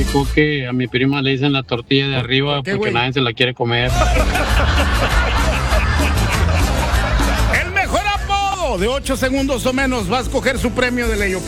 explicó que a mi prima le dicen la tortilla de arriba ¿por qué, porque güey? nadie se la quiere comer. El mejor apodo de 8 segundos o menos va a escoger su premio de ley.